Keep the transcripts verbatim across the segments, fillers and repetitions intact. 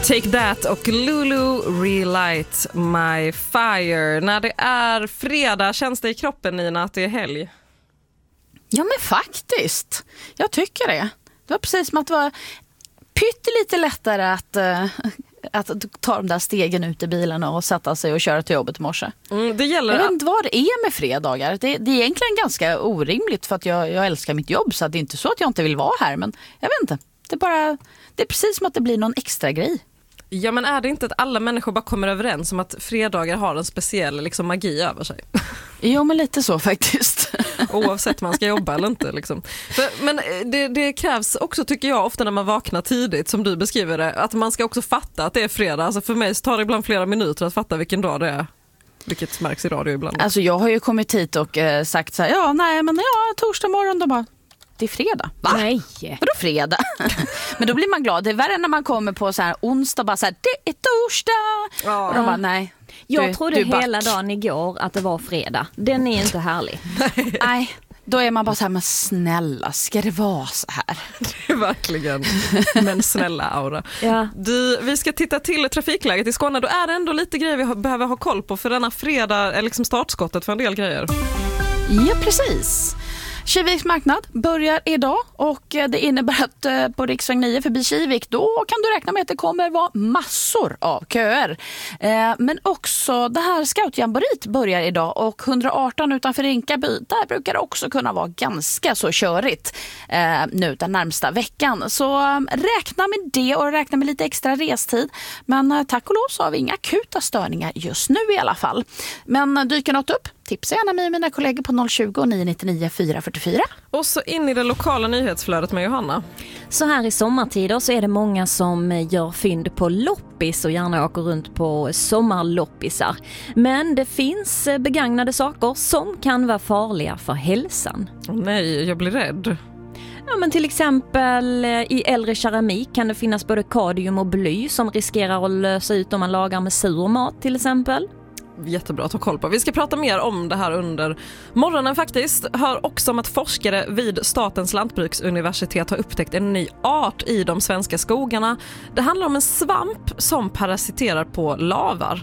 Take That och Lulu Relight My Fire. När det är fredag, känns det i kroppen, Nina, att det är helg? Ja, men faktiskt. Jag tycker det. Det var precis som att det var pyttelite lättare att, uh, att ta de där stegen ut i bilen och sätta sig och köra till jobbet i morse. Mm, det gäller jag vet att... inte vad det är med fredagar. Det, det är egentligen ganska orimligt för att jag, jag älskar mitt jobb, så att det är inte så att jag inte vill vara här. Men jag vet inte. Det är, bara, det är precis som att det blir någon extra grej. Ja, men är det inte att alla människor bara kommer överens om att fredagar har en speciell liksom, magi över sig? Jo, men lite så faktiskt. Oavsett man ska jobba eller inte. Liksom. För, men det, det krävs också, tycker jag, ofta när man vaknar tidigt, som du beskriver det, att man ska också fatta att det är fredag. Alltså för mig så tar det ibland flera minuter att fatta vilken dag det är. Vilket märks i radio ibland. Alltså jag har ju kommit hit och eh, sagt så här, ja, nej, men ja, torsdag morgon, då bara... Det är fredag. Va? Nej. Vadå fredag? Men då blir man glad. Det är värre när man kommer på så här onsdag, bara så här, det är torsdag. Ja. Och de bara, nej. Jag du, trodde du hela dagen igår att det var fredag. Den är inte härlig. Nej, då är man bara så här, men snälla, ska det vara så här? Det är verkligen, men snälla Aura. Ja. Du, vi ska titta till trafikläget i Skåne. Då är det ändå lite grejer vi behöver ha koll på, för denna fredag är liksom startskottet för en del grejer. Ja, precis. Kiviks marknad börjar idag och det innebär att på riksväg nio förbi Kivik, då kan du räkna med att det kommer vara massor av köer. Men också det här scoutjamborit börjar idag och hundraarton utanför Rinkaby, där brukar det också kunna vara ganska så körigt nu den närmsta veckan. Så räkna med det och räkna med lite extra restid. Men tack och lov så har vi inga akuta störningar just nu i alla fall. Men dyker något upp? Tipsa gärna mig och mina kollegor på noll tjugo, nio nio nio, fyra fyra fyra. Och så in i det lokala nyhetsflödet med Johanna. Så här i sommartider så är det många som gör fynd på loppis och gärna åker runt på sommarloppisar. Men det finns begagnade saker som kan vara farliga för hälsan. Oh, nej, jag blir rädd. Ja, men till exempel i äldre keramik kan det finnas både kadium och bly som riskerar att lösa ut om man lagar med sur mat till exempel. Jättebra att ha koll på. Vi ska prata mer om det här under morgonen faktiskt. Hör också om att forskare vid Statens lantbruksuniversitet har upptäckt en ny art i de svenska skogarna. Det handlar om en svamp som parasiterar på lavar.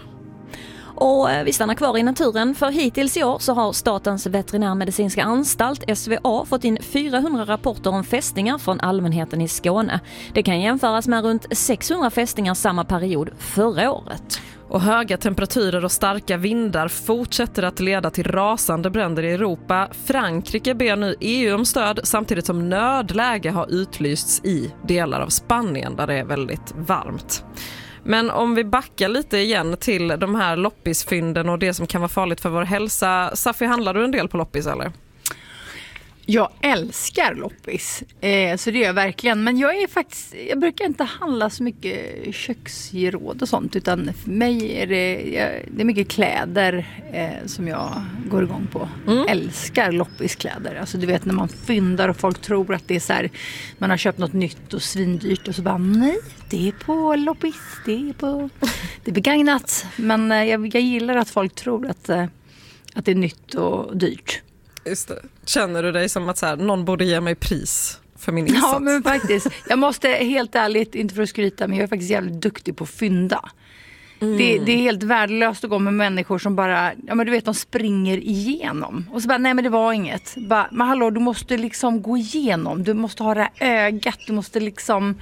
Och vi stannar kvar i naturen, för hittills i år så har Statens veterinärmedicinska anstalt S V A fått in fyrahundra rapporter om fästingar från allmänheten i Skåne. Det kan jämföras med runt sexhundra fästingar samma period förra året. Och höga temperaturer och starka vindar fortsätter att leda till rasande bränder i Europa. Frankrike ber nu E U om stöd samtidigt som nödläge har utlysts i delar av Spanien där det är väldigt varmt. Men om vi backar lite igen till de här loppisfynden och det som kan vara farligt för vår hälsa. Safi, handlar du en del på loppis eller? Jag älskar loppis, eh, så det gör jag verkligen. Men jag är faktiskt, jag brukar inte handla så mycket köksgeråd och sånt, utan för mig är det, jag, det är mycket kläder eh, som jag går igång på. Mm. Älskar loppiskläder. Alltså du vet när man fyndar och folk tror att det är så här, man har köpt något nytt och svindyrt och så bara nej, det är på loppis, det är på, det är begagnat. Men eh, jag, jag gillar att folk tror att, eh, att det är nytt och dyrt. Just det. Känner du dig som att så här, någon borde ge mig pris för min insats? Ja, men faktiskt. Jag måste helt ärligt, inte för att skryta, men jag är faktiskt jävligt duktig på att fynda. Mm. Det, det är helt värdelöst att gå med människor som bara, ja men du vet, de springer igenom. Och så bara, nej men det var inget. Bara, men hallå, du måste liksom gå igenom. Du måste ha det här ögat, du måste liksom...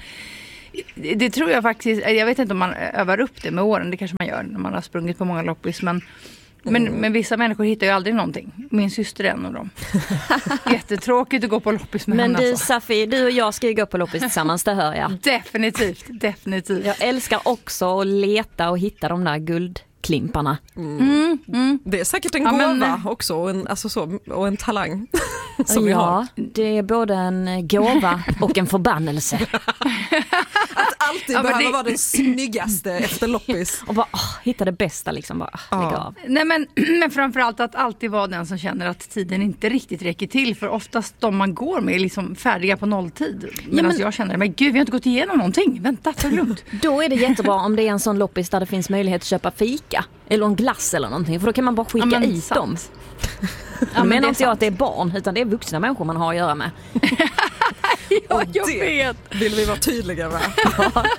Det tror jag faktiskt, jag vet inte om man övar upp det med åren, det kanske man gör när man har sprungit på många loppis, men... Men, mm. men vissa människor hittar ju aldrig någonting. Min syster är en av dem. Jättetråkigt att gå på loppis med men henne. Men du alltså. Safi, du och jag ska ju gå på loppis tillsammans, det hör jag. Definitivt, definitivt. Jag älskar också att leta och hitta de där guldklimparna. Mm. Mm, mm. Det är säkert en ja, gåva men... också och en, alltså så, och en talang som ja, vi har. Det är både en gåva och en förbannelse. Att alltid ja, behöva det... vara den snyggaste efter loppis. Och bara åh, hitta det bästa liksom, bara ja. lägga av. Nej men, men framförallt att alltid vara den som känner att tiden inte riktigt räcker till. För oftast de man går med är liksom färdiga på nolltid. Medan ja, men... jag känner, men gud vi har inte gått igenom någonting. Vänta, ta lugnt. Då är det jättebra om det är en sån loppis där det finns möjlighet att köpa fika. Eller en glass eller någonting. För då kan man bara skicka ja, i sant. dem. Ja, men menar inte jag att det är barn, utan det är vuxna människor man har att göra med. Ja, jag det vet. Vill vi vara tydliga med. Ja.